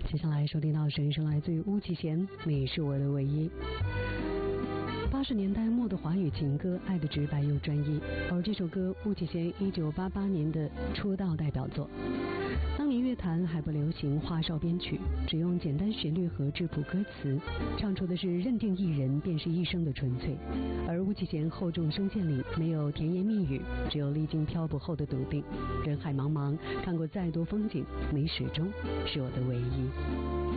接下来收听到的声音是来自于巫启贤，你是我的唯一。80年代末的华语情歌，爱的直白又专一，而这首歌巫启贤1988年的出道代表作。当年乐坛还不流行花哨编曲，只用简单旋律和质朴歌词，唱出的是认定一人便是一生的纯粹。而巫启贤厚重声线里没有甜言蜜语，只有历经漂泊后的笃定。人海茫茫，看过再多风景，你始终是我的唯一。